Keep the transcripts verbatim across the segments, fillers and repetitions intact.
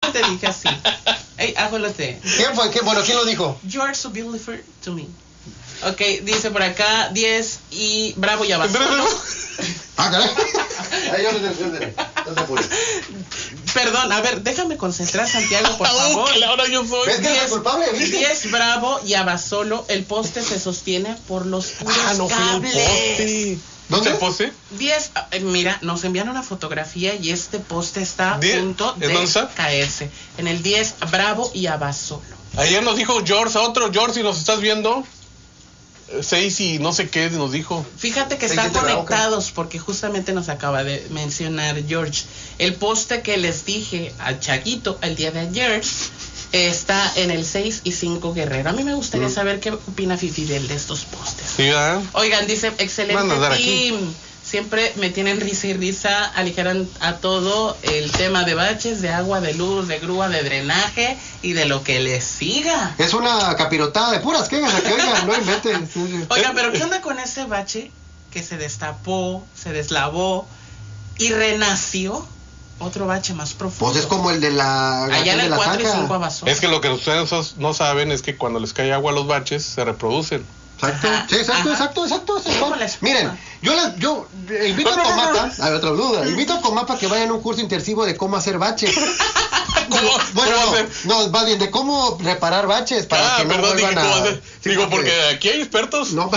te dije así. Hey, acuérdate. ¿Quién fue? ¿Quién? Bueno, ¿quién lo dijo? You are so beautiful to me. Ok, dice por acá diez y Bravo y Abasolo. Ah, caray. Ahí yo no te entiendo. No te apures. Perdón, a ver, déjame concentrar, Santiago, por favor. Uh, ahora yo soy. ¿Ves que es el culpable? ¿Viste? diez Bravo y Abasolo. El poste se sostiene por los puros Ah, no fue el cables. poste. ¿Dónde? ¿El poste? diez, eh, mira, nos enviaron una fotografía y este poste está a ¿diez? punto ¿En de dónde está? caerse. En el diez, Bravo y Abasolo. Ayer nos dijo George, a otro George, si nos estás viendo. Seis y no sé qué nos dijo. Fíjate que Sí, están sí te la conectados porque justamente nos acaba de mencionar George. El poste que les dije a Chaguito el día de ayer está en el seis y cinco Guerrero. A mí me gustaría Mm. saber qué opina Fifidel de estos postes. Sí, ¿verdad? Oigan, dice, excelente Van a dar team. Siempre me tienen risa y risa, aligeran a todo el tema de baches, de agua, de luz, de grúa, de drenaje y de lo que les siga. Es una capirotada de puras quejas aquí, oiga, no inventen. Oiga, pero ¿qué onda con ese bache que se destapó, se deslavó y renació? Otro bache más profundo. Pues es como el de la... allá en de el la cuatro y zanja. cinco Abasolo. Es que lo que ustedes no saben es que cuando les cae agua a los baches, se reproducen. Exacto, Ajá, sí, exacto, ajá. exacto, exacto, exacto. Como la espuma. Miren, yo les, yo eh, invito a Comapa, a ver, otra duda, invito a Comapa que vayan a un curso intensivo de cómo hacer baches. ¿Cómo, Bueno, cómo no, hacer? no, más bien de cómo reparar baches para Ah, que no perdón, dije, vuelvan ¿cómo a... hacer? Sí, Digo, porque aquí hay expertos. No,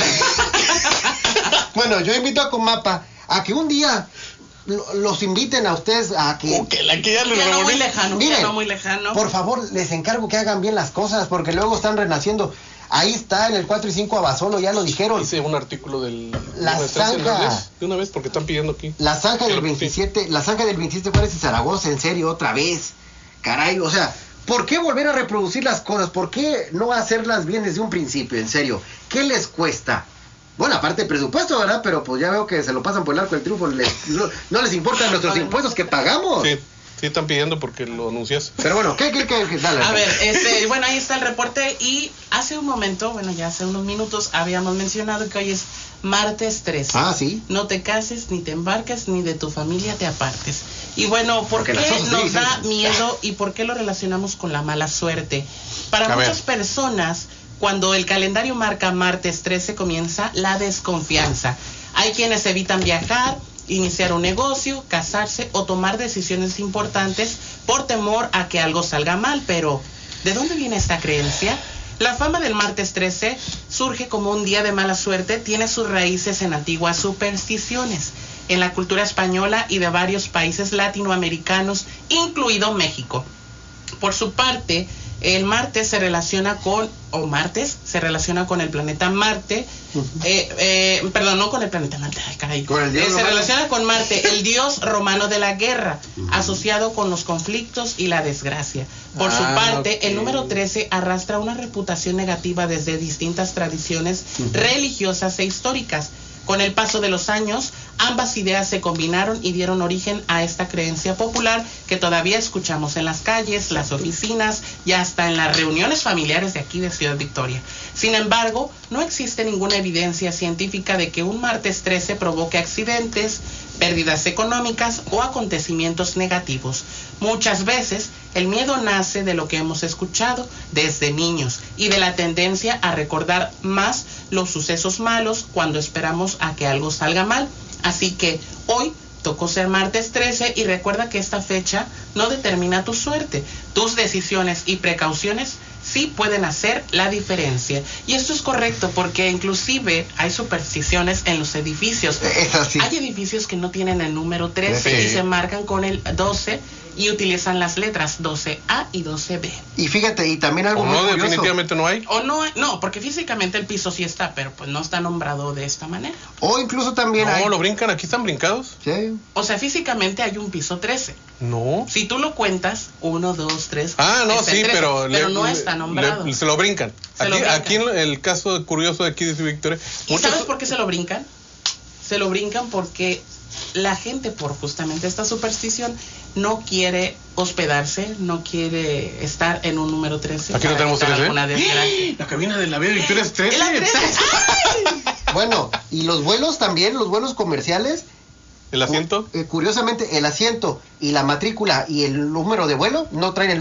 bueno, yo invito a Comapa a que un día lo- los inviten a ustedes a que... Oh, que la que ya le Ya no muy revolví. lejano, Miren, ya no muy lejano. Por favor, les encargo que hagan bien las cosas porque luego están renaciendo. Ahí está en el cuatro y cinco Abasolo, ya lo dijeron. Hice un artículo del... La de nuestra zanja. nacional, De una vez, porque están pidiendo aquí. La zanja del Pero, veintisiete, la zanja del veintisiete Juárez y Zaragoza, en serio, otra vez. Caray, o sea, ¿por qué volver a reproducir las cosas? ¿Por qué no hacerlas bien desde un principio, en serio? ¿Qué les cuesta? Bueno, aparte del presupuesto, ¿verdad? Pero pues ya veo que se lo pasan por el arco del triunfo. Les- no, no les importan nuestros impuestos que pagamos. Sí, sí están pidiendo porque lo anuncias. Pero bueno, ¿qué, qué, qué? qué? Dale, A dale. ver, este, bueno, ahí está el reporte y hace un momento, bueno, ya hace unos minutos habíamos mencionado que hoy es martes trece. Ah, sí. No te cases, ni te embarques, ni de tu familia te apartes. Y bueno, ¿por Porque qué las cosas nos dicen. da miedo y por qué lo relacionamos con la mala suerte? Para A ver. muchas personas, cuando el calendario marca martes trece, comienza la desconfianza. Hay quienes evitan viajar, iniciar un negocio, casarse o tomar decisiones importantes por temor a que algo salga mal. Pero, ¿de dónde viene esta creencia? La fama del martes trece surge como un día de mala suerte, tiene sus raíces en antiguas supersticiones, en la cultura española y de varios países latinoamericanos, incluido México. Por su parte, el martes se relaciona con, o martes, se relaciona con el planeta Marte, eh, eh, perdón, no con el planeta Marte, ay, caray. Con el dios Eh, se romano. relaciona con Marte, el dios romano de la guerra, asociado con los conflictos y la desgracia. Por su Ah, parte, ok. el número trece arrastra una reputación negativa desde distintas tradiciones religiosas e históricas. Con el paso de los años, ambas ideas se combinaron y dieron origen a esta creencia popular que todavía escuchamos en las calles, las oficinas y hasta en las reuniones familiares de aquí de Ciudad Victoria. Sin embargo, no existe ninguna evidencia científica de que un martes trece provoque accidentes, pérdidas económicas o acontecimientos negativos. Muchas veces, el miedo nace de lo que hemos escuchado desde niños y de la tendencia a recordar más los sucesos malos cuando esperamos a que algo salga mal. Así que hoy tocó ser martes trece y recuerda que esta fecha no determina tu suerte. Tus decisiones y precauciones sí pueden hacer la diferencia. Y esto es correcto porque inclusive hay supersticiones en los edificios. Es así. Hay edificios que no tienen el número trece Sí. y se marcan con el doce y utilizan las letras doce A y doce B. Y fíjate, y también algo O muy no, curioso. definitivamente no hay. O no, no, porque físicamente el piso sí está, pero pues no está nombrado de esta manera. O incluso también No, hay... lo brincan, aquí están brincados. Sí. O sea, físicamente hay un piso trece. No. Si tú lo cuentas, uno, dos, tres. Ah, no, es el sí, trece, pero... pero le- no está nombrado. le- se lo brincan. Se lo Aquí, brincan. aquí en el caso curioso de aquí de Ciudad Victoria... ¿Y muchos- sabes por qué se lo brincan? Se lo brincan porque la gente, por justamente esta superstición, no quiere hospedarse, no quiere estar en un número trece. Aquí no para tenemos evitar trece. alguna desgracia. La cabina de la Vía Victoria es trece. ¡Es la trece! ¡Ay! Bueno, y los vuelos también, los vuelos comerciales, ¿El asiento? eh, curiosamente el asiento y la matrícula y el número de vuelo no traen el